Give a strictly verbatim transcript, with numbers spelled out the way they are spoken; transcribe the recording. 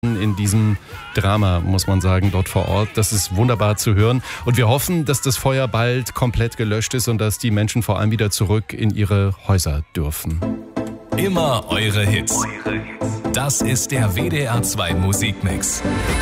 in diesem Drama, muss man sagen, dort vor Ort. Das ist wunderbar zu hören. Und wir hoffen, dass das Feuer bald komplett gelöscht ist und dass die Menschen vor allem wieder zurück in ihre Häuser dürfen. Immer eure Hits. Das ist der W D R zwei Musikmix.